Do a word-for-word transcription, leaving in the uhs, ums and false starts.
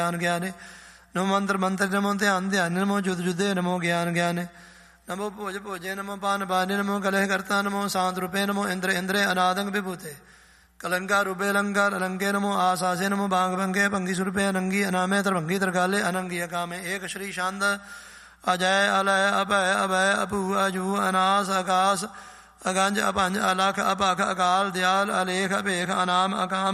ਗਿਆਨ ਗਿਆਨੇ। ਨਮੋ ਮੰਤਰ ਮੰਤਰ ਨਮੋ ਧਿਆਨ ਧਿਆਨ ਨਮੋ ਜੁਦ ਜੁਦੇ ਨਮੋ ਗਿਆਨ ਗਿਆਨੇ। ਨਮੋ ਭੋਜ ਭੋਜੇ ਨਮੋ ਪਾਨ ਪਾਨੇ ਨਮੋ ਕਲਹ ਕਰਤਾ ਨਮੋ ਸਾਂਤ ਰੂਪੇ ਨਮੋ ਇੰਦਰ ਇੰਦਰੇ ਅਨਾਦੰਗ ਵਿਭੂਤੇ। ਕਲੰਗਾ ਰੂਪੇ ਲੰਕਾਰ ਅਲੰਕੇ ਨਮੋ ਆਸਾਸੇ ਨਮੋ ਬਾਂਗ ਭੰਗੇ ਭੰਗੀ ਸੁਰੂਪੇ ਅਨੰਗੀ ਅਨਾਮੇ ਤਰਭੰਗੀ ਤਰਕਾਲੇ ਅਨੰਗੀ ਅਕਾਮੇ। ਏਕ ਸ਼੍ਰੀ ਛੰਦ ਅਜੈ ਅਲੈ ਅਭੈ ਅਭੈ ਅਭੂ ਅਜੂ ਅਨਾਸ ਆਕਾਸ ਅਗੰਜ ਅਭੰਜ ਅਲਖ ਅਭਖ ਅਕਾਲ ਦਿਆਲ ਅਲੇਖ ਅਭੇਖ ਅਨਾਮ ਅਕਾਮ